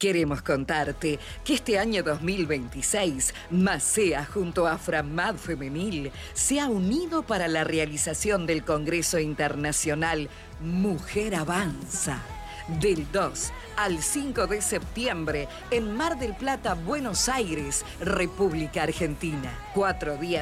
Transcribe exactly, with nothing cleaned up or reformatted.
Queremos contarte que este año dos mil veintiséis, MASEA junto a Framad Femenil se ha unido para la realización del Congreso Internacional Mujer Avanza. Del dos al cinco de septiembre en Mar del Plata, Buenos Aires, República Argentina. Cuatro días